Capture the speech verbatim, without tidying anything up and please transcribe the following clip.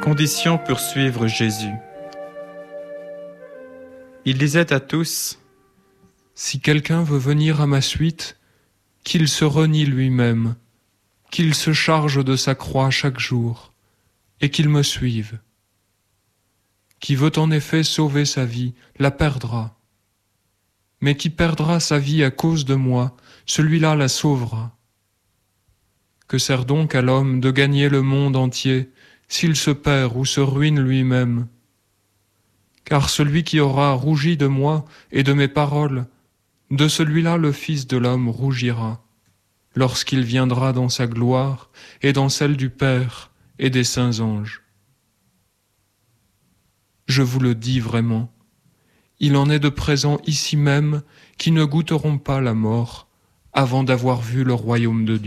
Conditions pour suivre Jésus. Il disait à tous, « Si quelqu'un veut venir à ma suite, qu'il se renie lui-même, qu'il se charge de sa croix chaque jour, et qu'il me suive. Qui veut en effet sauver sa vie, la perdra. Mais qui perdra sa vie à cause de moi, celui-là la sauvera. Que sert donc à l'homme de gagner le monde entier, s'il se perd ou se ruine lui-même? Car celui qui aura rougi de moi et de mes paroles, de celui-là le Fils de l'homme rougira, lorsqu'il viendra dans sa gloire et dans celle du Père et des saints anges. Je vous le dis vraiment, il en est de présents ici même qui ne goûteront pas la mort avant d'avoir vu le royaume de Dieu. »